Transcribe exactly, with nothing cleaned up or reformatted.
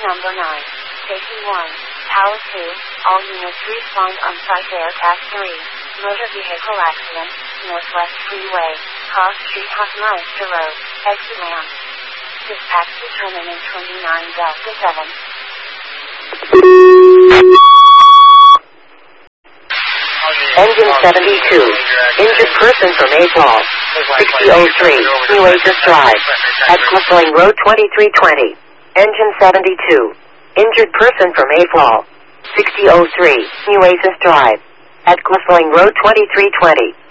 number nine. Station one. Tower two. All units respond on site Aircraft three. Motor vehicle accident. Northwest Freeway. Cross Street Hoffmeister Road. Exit ramp. Dispatch to terminal twenty-nine Delta seven. Engine seventy-two. Injured person from April. sixty oh three. New Oasis Drive. At Cliffling Road twenty-three twenty. Engine seventy-two. Injured person from April. sixty oh three. New Oasis Drive. At Cliffling Road twenty-three twenty.